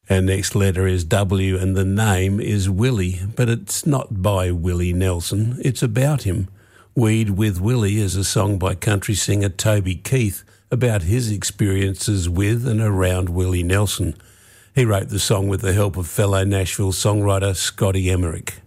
Our next letter is W and the name is Willie, but it's not by Willie Nelson, it's about him. Weed with Willie is a song by country singer Toby Keith about his experiences with and around Willie Nelson. He wrote the song with the help of fellow Nashville songwriter Scotty Emmerich.